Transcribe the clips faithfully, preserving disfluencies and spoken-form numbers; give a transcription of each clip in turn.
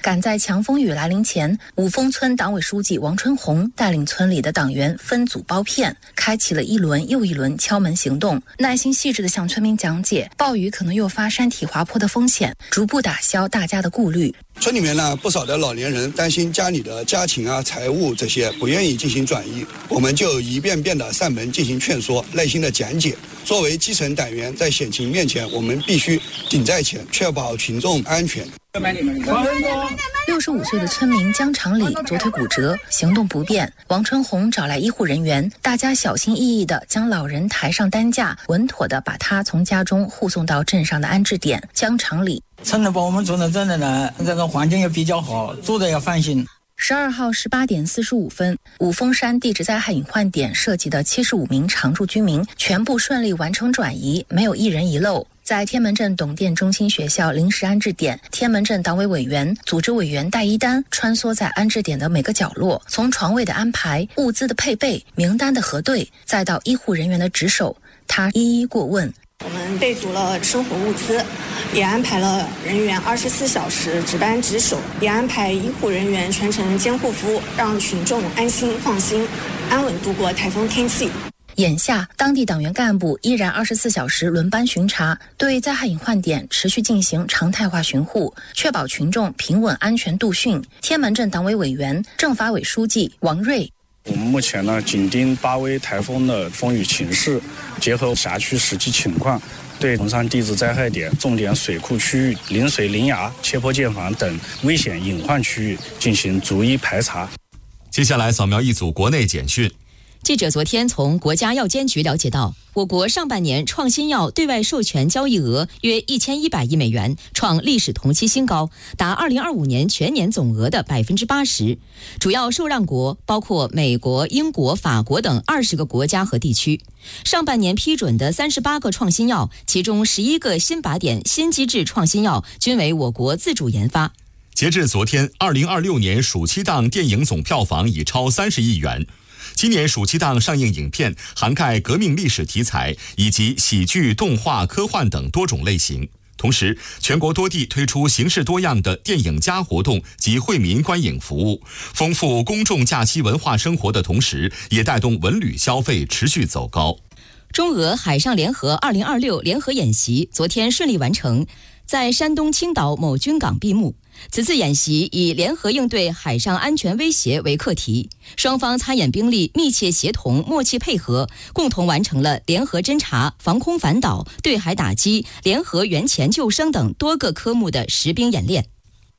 赶在强风雨来临前，五峰村党委书记王春红带领村里的党员分组包片，开启了一轮又一轮敲门行动，耐心细致地向村民讲解暴雨可能诱发山体滑坡的风险，逐步打消大家的顾虑。 村里面呢，不少的老年人担心家里的家禽啊、财物这些，不愿意进行转移，我们就一遍遍的上门进行劝说，耐心的讲解。作为基层党员，在险情面前，我们必须顶在前，确保群众安全。 六十五岁的村民江长礼左腿骨折，行动不便。王春红找来医护人员，大家小心翼翼地将老人抬上担架，稳妥地把他从家中护送到镇上的安置点。江长礼： 村里把我们住在这里呢，这个环境也比较好，住的也放心。 十二号十八点四十五分，五峰山地质灾害隐患点涉及的七十五名常住居民全部顺利完成转移，没有一人遗漏。在天门镇董店中心学校临时安置点，天门镇党委委员、组织委员戴一丹穿梭在安置点的每个角落，从床位的安排、物资的配备、名单的核对，再到医护人员的值守，他一一过问。 我们备足了生活物资，也安排了人员二十四小时值班值守，也安排医护人员全程监护服务，让群众安心放心，安稳度过台风天气。 眼下，当地党员干部依然二十四小时轮班巡查，对灾害隐患点持续进行常态化巡护，确保群众平稳安全度汛。天门镇党委委员、政法委书记王瑞： 我们目前呢，紧盯八威台风的风雨情势，结合辖区实际情况，对红山地质灾害点、重点水库区域、临水临崖、切坡建房等危险隐患区域进行逐一排查。 接下来扫描一组国内简讯。 记者昨天从国家药监局了解到，我国上半年创新药对外授权交易额约一千一百亿美元，创历史同期新高，达二零二五年全年总额的百分之八十。主要受让国包括美国、英国、法国等二十个国家和地区。上半年批准的三十八个创新药，其中十一个新靶点、新机制创新药均为我国自主研发。 截至昨天，二零二六年暑期档电影总票房已超三十亿元。今年暑期档上映影片涵盖革命历史题材以及喜剧、动画、科幻等多种类型。同时，全国多地推出形式多样的电影加活动及惠民观影服务，丰富公众假期文化生活的同时，也带动文旅消费持续走高。 中俄海上联合二零二六联合演习昨天顺利完成，在山东青岛某军港闭幕。此次演习以联合应对海上安全威胁为课题，双方参演兵力密切协同、默契配合，共同完成了联合侦察、防空反导、对海打击、联合援前救生等多个科目的实兵演练。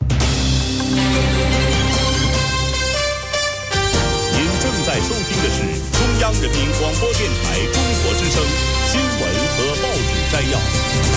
您正在收听的是中央人民广播电台中国之声新闻和报纸摘要。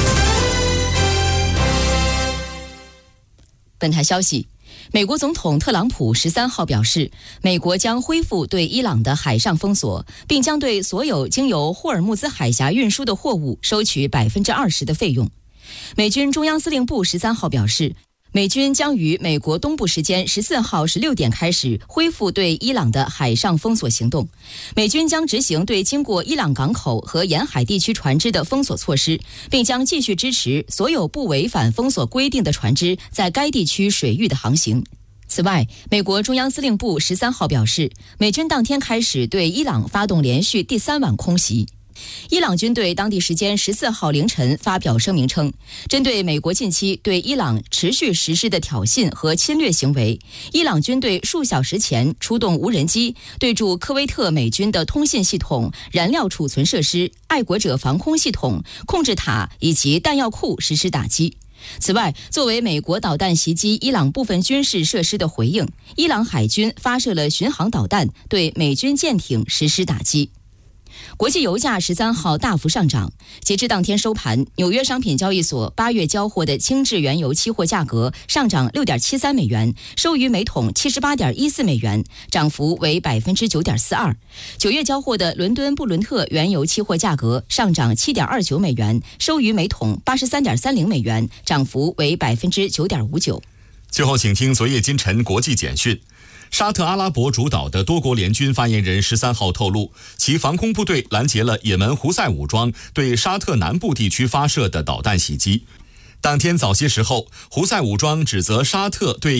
本台消息，美国总统特朗普十三号表示，美国将恢复对伊朗的海上封锁，并将对所有经由霍尔木兹海峡运输的货物收取百分之二十的费用。美军中央司令部十三号表示，美军将于美国东部时间十四号十六点开始恢复对伊朗的海上封锁行动。美军将执行对经过伊朗港口和沿海地区船只的封锁措施，并将继续支持所有不违反封锁规定的船只在该地区水域的航行。此外，美国中央司令部十三号表示，美军当天开始对伊朗发动连续第三晚空袭。伊朗军队当地时间十四号凌晨发表声明称，针对美国近期对伊朗持续实施的挑衅和侵略行为，伊朗军队数小时前出动无人机对驻科威特美军的通信系统、燃料储存设施、爱国者防空系统、控制塔以及弹药库实施打击。此外，作为美国导弹袭击伊朗部分军事设施的回应，伊朗海军发射了巡航导弹对美军舰艇实施打击。国际油价十三号大幅上涨，截至当天收盘，纽约商品交易所八月交货的轻质原油期货价格上涨六点七三美元，收于每桶七十八点一四美元，涨幅为百分之九点四二。九月交货的伦敦布伦特原油期货价格上涨七点二九美元，收于每桶八十三点三零美元，涨幅为百分之九点五九。 最后，请听昨夜今晨国际简讯。沙特阿拉伯主导的多国联军发言人十三号透露，其防空部队拦截了也门胡塞武装对沙特南部地区发射的导弹袭击。当天早些时候，胡塞武装指责沙特对